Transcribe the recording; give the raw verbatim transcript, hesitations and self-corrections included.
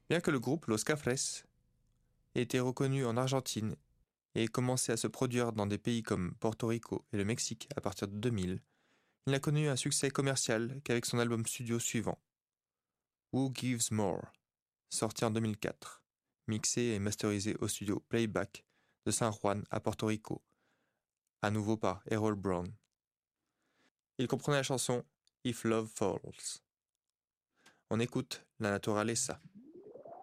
Bien que le groupe Los Cafres ait été reconnu en Argentine et ait commencé à se produire dans des pays comme Porto Rico et le Mexique à partir de deux mille, il n'a connu un succès commercial qu'avec son album studio suivant, Who Gives More, sorti en deux mille quatre, mixé et masterisé au studio Playback de San Juan à Porto Rico, à nouveau par Errol Brown. Il comprenait la chanson If Love Falls. On écoute La Naturaleza.